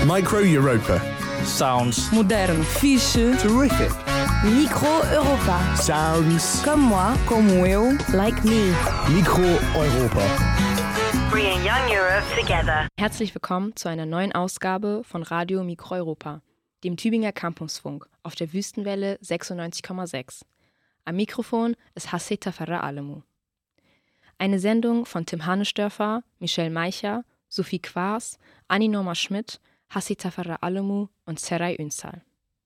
Micro Europa. Sounds. Modern. Fiche. Terrific. Micro Europa. Sounds. Comme moi, como eu, like me. Micro Europa. Bringing young Europe together. Herzlich willkommen zu einer neuen Ausgabe von Radio Micro Europa, dem Tübinger Campusfunk auf der Wüstenwelle 96,6. Am Mikrofon ist Hasseta Farah Alemu. Eine Sendung von Tim Hannesdörfer, Michelle Meicher, Sophie Quaas, Annie-Norma Schmidt, Hasseta Farah Alemu und Seray Ünsal.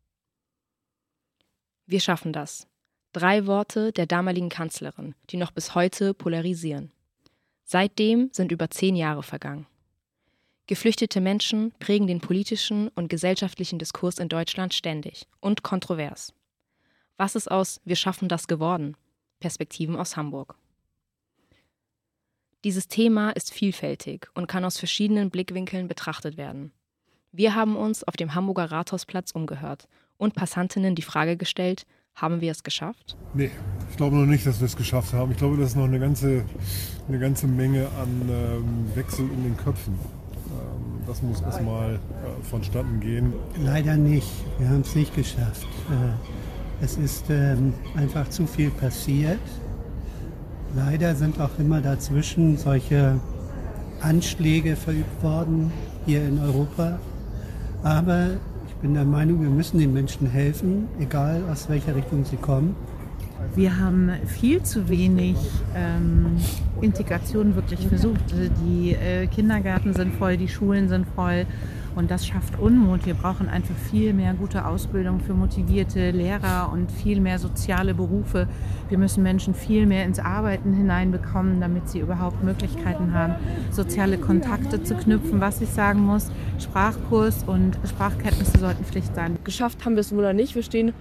Wir schaffen das. 3 Worte der damaligen Kanzlerin, die noch bis heute polarisieren. Seitdem sind über 10 Jahre vergangen. Geflüchtete Menschen prägen den politischen und gesellschaftlichen Diskurs in Deutschland ständig und kontrovers. Was ist aus Wir schaffen das geworden? Perspektiven aus Hamburg. Dieses Thema ist vielfältig und kann aus verschiedenen Blickwinkeln betrachtet werden. Wir haben uns auf dem Hamburger Rathausplatz umgehört und Passantinnen die Frage gestellt, haben wir es geschafft? Nee, ich glaube noch nicht, dass wir es geschafft haben. Ich glaube, das ist noch eine ganze Menge an Wechsel in den Köpfen. Das muss erstmal vonstatten gehen. Leider nicht. Wir haben es nicht geschafft. Es ist einfach zu viel passiert. Leider sind auch immer dazwischen solche Anschläge verübt worden hier in Europa. Aber ich bin der Meinung, wir müssen den Menschen helfen, egal aus welcher Richtung sie kommen. Wir haben viel zu wenig Integration wirklich versucht. Die Kindergärten sind voll, die Schulen sind voll und das schafft Unmut. Wir brauchen einfach viel mehr gute Ausbildung für motivierte Lehrer und viel mehr soziale Berufe. Wir müssen Menschen viel mehr ins Arbeiten hineinbekommen, damit sie überhaupt Möglichkeiten haben, soziale Kontakte zu knüpfen. Was ich sagen muss, Sprachkurs und Sprachkenntnisse sollten Pflicht sein. Geschafft haben wir es wohl oder nicht. Wir stehen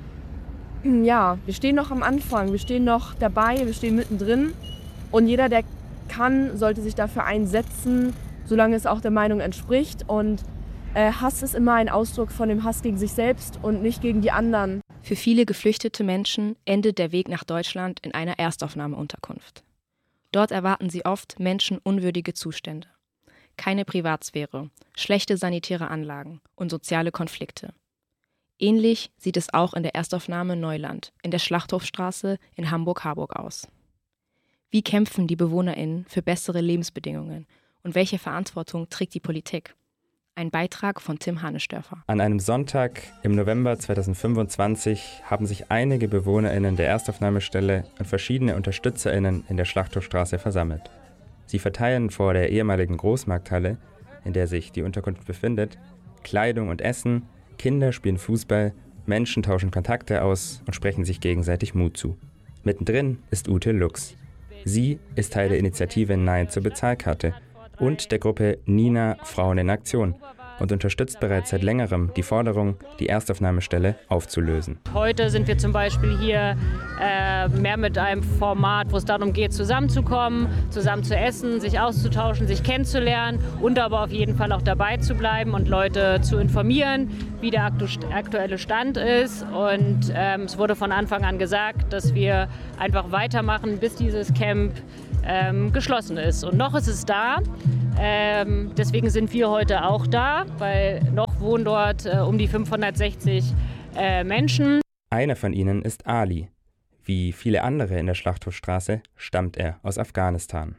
noch am Anfang, wir stehen noch dabei, wir stehen mittendrin. Und jeder, der kann, sollte sich dafür einsetzen, solange es auch der Meinung entspricht. Und Hass ist immer ein Ausdruck von dem Hass gegen sich selbst und nicht gegen die anderen. Für viele geflüchtete Menschen endet der Weg nach Deutschland in einer Erstaufnahmeunterkunft. Dort erwarten sie oft menschenunwürdige Zustände. Keine Privatsphäre, schlechte sanitäre Anlagen und soziale Konflikte. Ähnlich sieht es auch in der Erstaufnahme Neuland in der Schlachthofstraße in Hamburg-Harburg aus. Wie kämpfen die BewohnerInnen für bessere Lebensbedingungen und welche Verantwortung trägt die Politik? Ein Beitrag von Tim Hannesdörfer. An einem Sonntag im November 2025 haben sich einige BewohnerInnen der Erstaufnahmestelle und verschiedene UnterstützerInnen in der Schlachthofstraße versammelt. Sie verteilen vor der ehemaligen Großmarkthalle, in der sich die Unterkunft befindet, Kleidung und Essen, Kinder spielen Fußball, Menschen tauschen Kontakte aus und sprechen sich gegenseitig Mut zu. Mittendrin ist Ute Lux. Sie ist Teil der Initiative Nein zur Bezahlkarte und der Gruppe Nina Frauen in Aktion und unterstützt bereits seit längerem die Forderung, die Erstaufnahmestelle aufzulösen. Heute sind wir zum Beispiel hier mehr mit einem Format, wo es darum geht, zusammenzukommen, zusammen zu essen, sich auszutauschen, sich kennenzulernen und aber auf jeden Fall auch dabei zu bleiben und Leute zu informieren, wie der aktuelle Stand ist. Und es wurde von Anfang an gesagt, dass wir einfach weitermachen, bis dieses Camp geschlossen ist. Und noch ist es da. Deswegen sind wir heute auch da, weil noch wohnen dort um die 560 Menschen. Einer von ihnen ist Ali. Wie viele andere in der Schlachthofstraße stammt er aus Afghanistan.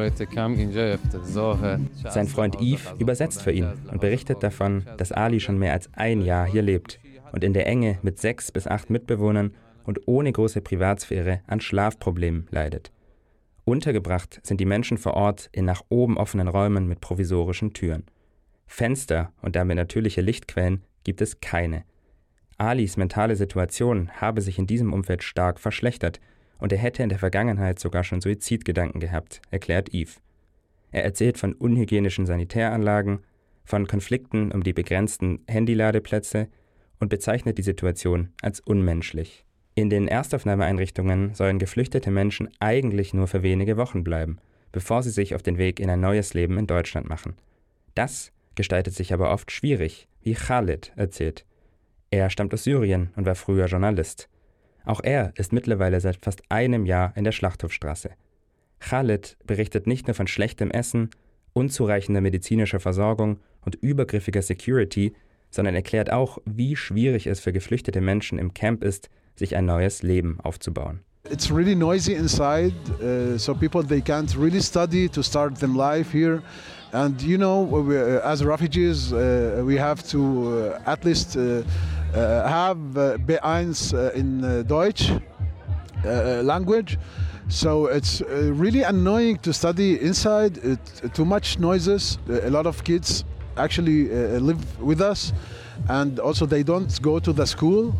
Sein Freund Yves übersetzt für ihn und berichtet davon, dass Ali schon mehr als ein Jahr hier lebt und in der Enge mit 6 bis 8 Mitbewohnern und ohne große Privatsphäre an Schlafproblemen leidet. Untergebracht sind die Menschen vor Ort in nach oben offenen Räumen mit provisorischen Türen. Fenster und damit natürliche Lichtquellen gibt es keine. Alis mentale Situation habe sich in diesem Umfeld stark verschlechtert und er hätte in der Vergangenheit sogar schon Suizidgedanken gehabt, erklärt Yves. Er erzählt von unhygienischen Sanitäranlagen, von Konflikten um die begrenzten Handyladeplätze und bezeichnet die Situation als unmenschlich. In den Erstaufnahmeeinrichtungen sollen geflüchtete Menschen eigentlich nur für wenige Wochen bleiben, bevor sie sich auf den Weg in ein neues Leben in Deutschland machen. Das gestaltet sich aber oft schwierig, wie Khalid erzählt. Er stammt aus Syrien und war früher Journalist. Auch er ist mittlerweile seit fast einem Jahr in der Schlachthofstraße. Khalid berichtet nicht nur von schlechtem Essen unzureichender medizinischer Versorgung und übergriffiger Security, sondern erklärt auch, wie schwierig es für geflüchtete Menschen im Camp ist, sich ein neues Leben aufzubauen. It's really noisy inside, so people they can't really study to start their life here. And you know, as refugees, we have to at least have B1 in Deutsch language. So it's really annoying to study inside. Too much noises. A lot of kids actually live with us, and also they don't go to the school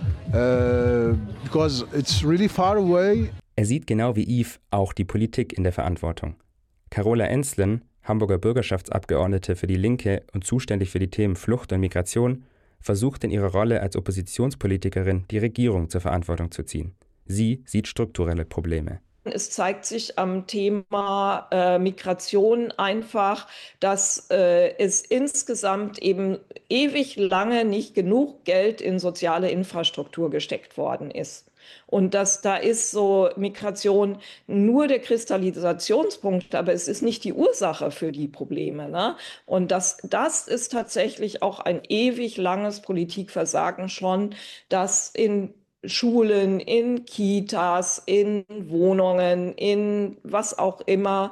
because it's really far away. Er sieht genau wie Yves auch die Politik in der Verantwortung. Carola Enslen, Hamburger Bürgerschaftsabgeordnete für die Linke und zuständig für die Themen Flucht und Migration, versucht in ihrer Rolle als Oppositionspolitikerin die Regierung zur Verantwortung zu ziehen. Sie sieht strukturelle Probleme. Es zeigt sich am Thema Migration einfach, dass es insgesamt eben ewig lange nicht genug Geld in soziale Infrastruktur gesteckt worden ist. Und da ist so Migration nur der Kristallisationspunkt, aber es ist nicht die Ursache für die Probleme, ne? Und das ist tatsächlich auch ein ewig langes Politikversagen schon, dass in Schulen, in Kitas, in Wohnungen, in was auch immer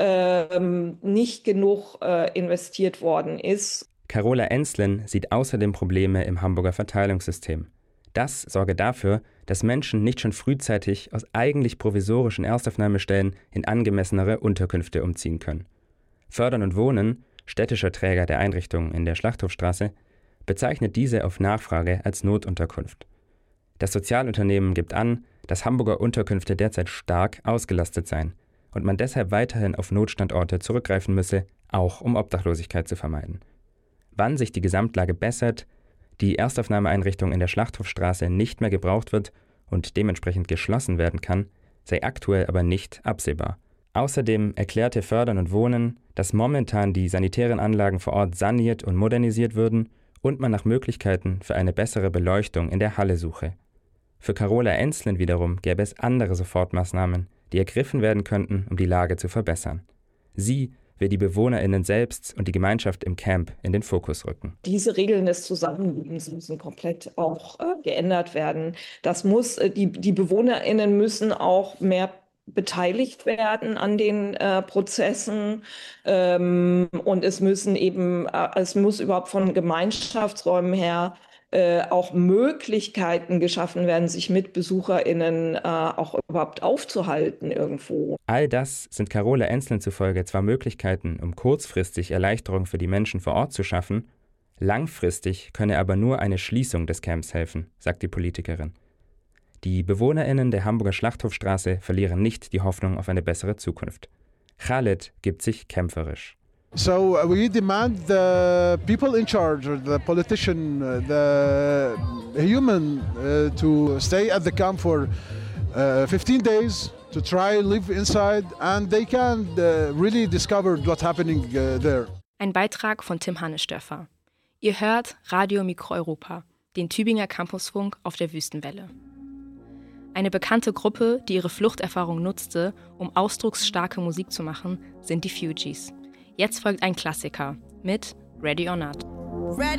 nicht genug investiert worden ist. Carola Enslen sieht außerdem Probleme im Hamburger Verteilungssystem. Das sorge dafür, dass Menschen nicht schon frühzeitig aus eigentlich provisorischen Erstaufnahmestellen in angemessenere Unterkünfte umziehen können. Fördern und Wohnen, städtischer Träger der Einrichtung in der Schlachthofstraße, bezeichnet diese auf Nachfrage als Notunterkunft. Das Sozialunternehmen gibt an, dass Hamburger Unterkünfte derzeit stark ausgelastet seien und man deshalb weiterhin auf Notstandorte zurückgreifen müsse, auch um Obdachlosigkeit zu vermeiden. Wann sich die Gesamtlage bessert, die Erstaufnahmeeinrichtung in der Schlachthofstraße nicht mehr gebraucht wird und dementsprechend geschlossen werden kann, sei aktuell aber nicht absehbar. Außerdem erklärte Fördern und Wohnen, dass momentan die sanitären Anlagen vor Ort saniert und modernisiert würden und man nach Möglichkeiten für eine bessere Beleuchtung in der Halle suche. Für Carola Enslen wiederum gäbe es andere Sofortmaßnahmen, die ergriffen werden könnten, um die Lage zu verbessern. Sie will die BewohnerInnen selbst und die Gemeinschaft im Camp in den Fokus rücken. Diese Regeln des Zusammenlebens müssen komplett auch geändert werden. Die BewohnerInnen müssen auch mehr beteiligt werden an den Prozessen und es muss überhaupt von Gemeinschaftsräumen her auch Möglichkeiten geschaffen werden, sich mit BesucherInnen auch überhaupt aufzuhalten irgendwo. All das sind Carola Enslen zufolge zwar Möglichkeiten, um kurzfristig Erleichterung für die Menschen vor Ort zu schaffen, langfristig könne aber nur eine Schließung des Camps helfen, sagt die Politikerin. Die BewohnerInnen der Hamburger Schlachthofstraße verlieren nicht die Hoffnung auf eine bessere Zukunft. Khaled gibt sich kämpferisch. So we demand the people in charge, or the politician, the human, to stay at the camp for 15 days to try live inside, and they can really discover what's happening there. Ein Beitrag von Tim Hannesdörfer. Ihr hört Radio Mikro Europa, den Tübinger Campusfunk auf der Wüstenwelle. Eine bekannte Gruppe, die ihre Fluchterfahrung nutzte, um ausdrucksstarke Musik zu machen, sind die Fugees. Jetzt folgt ein Klassiker mit Ready or Not. Ready